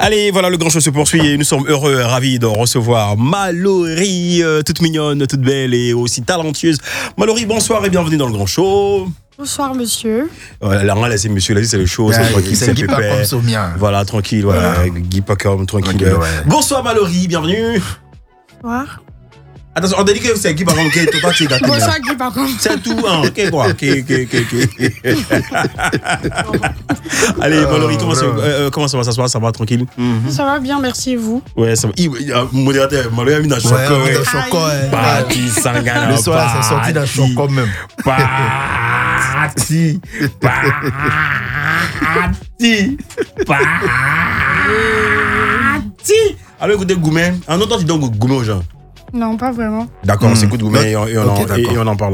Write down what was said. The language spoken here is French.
Allez, voilà, le grand show se poursuit et nous sommes heureux, ravis de recevoir Mallory, toute mignonne, toute belle et aussi talentueuse. Mallory, bonsoir et bienvenue dans le grand show. Bonsoir monsieur. Voilà, là c'est monsieur, là c'est le show, c'est tranquille, c'est Guy pas comme Somia. Voilà, tranquille, voilà. Guy pas comme tranquille. Ouais. Bonsoir Mallory, bienvenue. Bonsoir. Attention, on a dit que c'est Guy par contre, ok, toi tu es gâté. Bonsoir Guy par contre. C'est tout, hein, ok quoi, ok. Allez Mallory, comment ça va s'asseoir, ça va tranquille? Ça va bien, merci et vous? Ouais, ça va. Modérateur, Mallory a mis dans le choco. Ouais, choco, Parti Sangana. Le soir, c'est sorti d'un choco même. Parti. Alors écoutez Goumen, en entend tu donnes Goumen aux gens? Non, pas vraiment. D'accord, on s'écoute Goumen et on en parle.